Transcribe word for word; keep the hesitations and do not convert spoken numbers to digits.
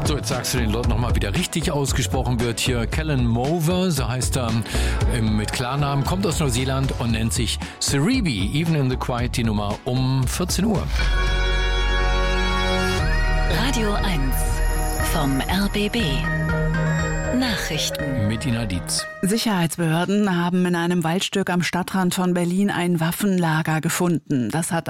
So, jetzt sagst du den Leuten nochmal, wie der richtig ausgesprochen wird hier. Kellen Mover, so heißt er ähm, mit Klarnamen, kommt aus Neuseeland und nennt sich Cerebi. Even in the Quiet, die Nummer um vierzehn Uhr. Radio eins vom R B B. Nachrichten mit Ina Dietz. Sicherheitsbehörden haben in einem Waldstück am Stadtrand von Berlin ein Waffenlager gefunden. Das hat